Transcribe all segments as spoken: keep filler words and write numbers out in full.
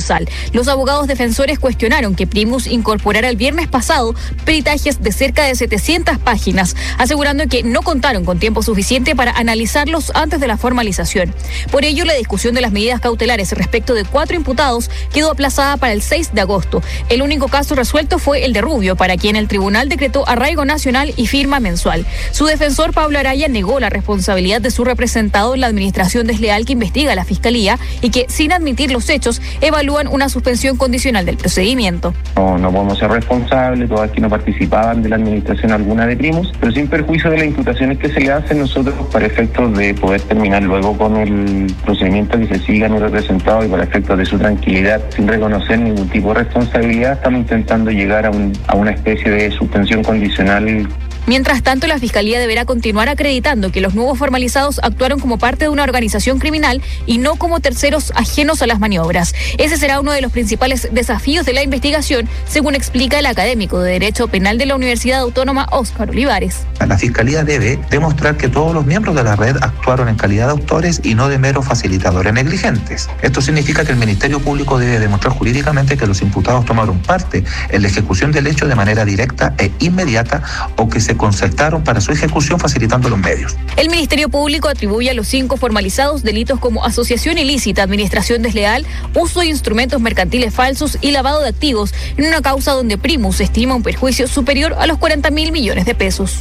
causal. Los abogados defensores cuestionaron que Primus incorporara el viernes pasado peritajes de cerca de setecientas páginas, asegurando que no contaron con tiempo suficiente para analizarlos antes de la formalización. Por ello, la discusión de las medidas cautelares respecto de cuatro imputados quedó aplazada para el seis de agosto. El único caso resuelto fue el de Rubio, para quien el tribunal decretó arraigo nacional y firma mensual. Su defensor, Pablo Araya, negó la responsabilidad de su representado en la administración desleal que investiga la Fiscalía y que, sin admitir los hechos, evalúan una suspensión condicional del procedimiento. No, no podemos ser responsables, todas que no participaban de la administración alguna de Primus, pero sin perjuicio de las imputaciones que se le hacen nosotros para efectos de poder terminar luego con el procedimiento que se siga a mi representado y para efectos de su tranquilidad, sin reconocer ningún tipo de responsabilidad, estamos intentando llegar a, un, a una especie de suspensión condicional. Mientras tanto, la Fiscalía deberá continuar acreditando que los nuevos formalizados actuaron como parte de una organización criminal y no como terceros ajenos a las maniobras. Ese será uno de los principales desafíos de la investigación, según explica el académico de Derecho Penal de la Universidad Autónoma, Óscar Olivares. La Fiscalía debe demostrar que todos los miembros de la red actuaron en calidad de autores y no de meros facilitadores negligentes. Esto significa que el Ministerio Público debe demostrar jurídicamente que los imputados tomaron parte en la ejecución del hecho de manera directa e inmediata o que se concertaron para su ejecución facilitando los medios. El Ministerio Público atribuye a los cinco formalizados delitos como asociación ilícita, administración desleal, uso de instrumentos mercantiles falsos y lavado de activos en una causa donde Primus estima un perjuicio superior a los cuarenta mil millones de pesos.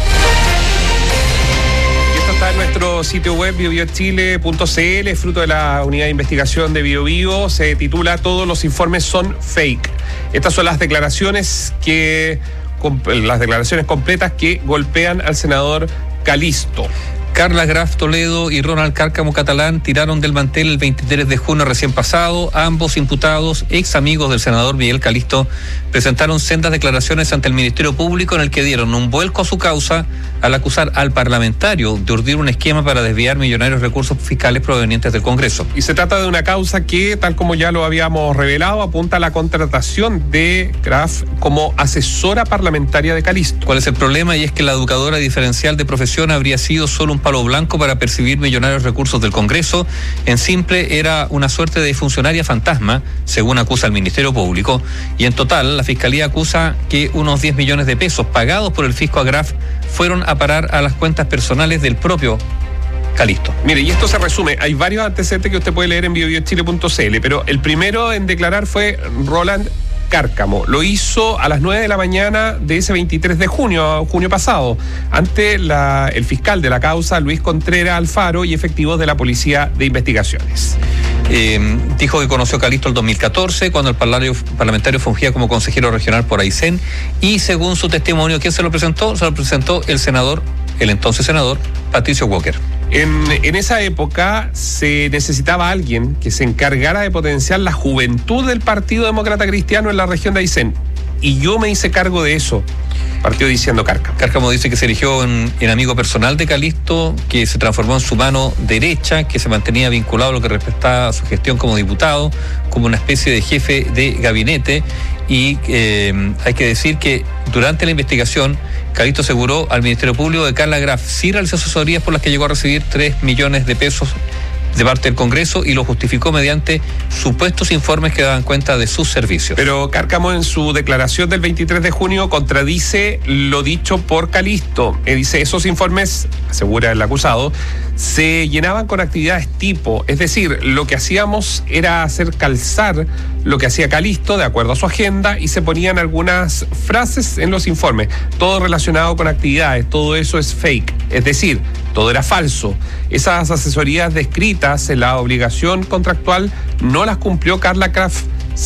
Está en nuestro sitio web bio bio chile punto c l, fruto de la unidad de investigación de BioBio. Se titula "Todos los informes son fake". Estas son las declaraciones que las declaraciones completas que golpean al senador Calisto. Carla Graf Toledo y Ronald Cárcamo Catalán tiraron del mantel el veintitrés de junio recién pasado. Ambos imputados, ex amigos del senador Miguel Calisto, presentaron sendas declaraciones ante el Ministerio Público en el que dieron un vuelco a su causa al acusar al parlamentario de urdir un esquema para desviar millonarios recursos fiscales provenientes del Congreso. Y se trata de una causa que, tal como ya lo habíamos revelado, apunta a la contratación de Graf como asesora parlamentaria de Calisto. ¿Cuál es el problema? Y es que la educadora diferencial de profesión habría sido solo un palo blanco para percibir millonarios recursos del Congreso. En simple, era una suerte de funcionaria fantasma, según acusa el Ministerio Público, y en total la Fiscalía acusa que unos diez millones de pesos pagados por el fisco a Graf fueron a parar a las cuentas personales del propio Calisto. Mire, y esto se resume, hay varios antecedentes que usted puede leer en bio bio chile punto c l, pero el primero en declarar fue Roland Cárcamo. Lo hizo a las nueve de la mañana de ese veintitrés de junio, junio pasado, ante la, el fiscal de la causa, Luis Contreras Alfaro, y efectivos de la Policía de Investigaciones. Eh, dijo que conoció a Calisto el dos mil catorce, cuando el parlamentario fungía como consejero regional por Aysén, y según su testimonio, ¿quién se lo presentó? Se lo presentó el senador, el entonces senador, Patricio Walker. En, en esa época se necesitaba alguien que se encargara de potenciar la juventud del Partido Demócrata Cristiano en la región de Aysén. Y yo me hice cargo de eso, partió diciendo Cárcamo. Cárcamo dice que se eligió en, en amigo personal de Calisto, que se transformó en su mano derecha, que se mantenía vinculado a lo que respectaba a su gestión como diputado, como una especie de jefe de gabinete. Y eh, hay que decir que durante la investigación, Calisto aseguró al Ministerio Público que Carla Graf sí realizó asesorías por las que llegó a recibir tres millones de pesos de parte del Congreso y lo justificó mediante supuestos informes que daban cuenta de sus servicios. Pero Cárcamo, en su declaración del veintitrés de junio, contradice lo dicho por Calisto. Él dice, esos informes, asegura el acusado, se llenaban con actividades tipo, es decir, lo que hacíamos era hacer calzar lo que hacía Calisto de acuerdo a su agenda, y se ponían algunas frases en los informes, todo relacionado con actividades. Todo eso es fake, es decir, todo era falso. Esas asesorías descritas en la obligación contractual no las cumplió Carla Graf,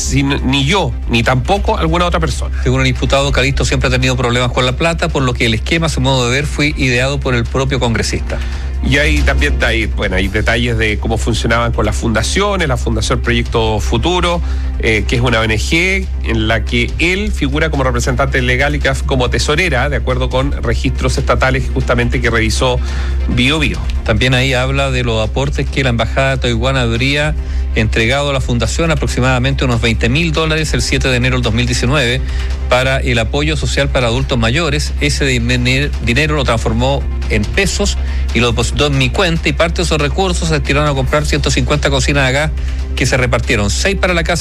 ni yo, ni tampoco alguna otra persona. Según el imputado, Calisto siempre ha tenido problemas con la plata, por lo que el esquema, a su modo de ver, fue ideado por el propio congresista. Y ahí también hay, bueno, hay detalles de cómo funcionaban con las fundaciones, la Fundación Proyecto Futuro, eh, que es una O N G en la que él figura como representante legal y Graf como tesorera, de acuerdo con registros estatales justamente que revisó BioBio. También ahí habla de los aportes que la Embajada de Taiwán habría entregado a la fundación, aproximadamente unos veinte mil dólares el siete de enero del dos mil diecinueve, para el apoyo social para adultos mayores. Ese dinero lo transformó en pesos y lo depositó en mi cuenta, y parte de esos recursos se destinaron a comprar ciento cincuenta cocinas a gas que se repartieron, seis para la casa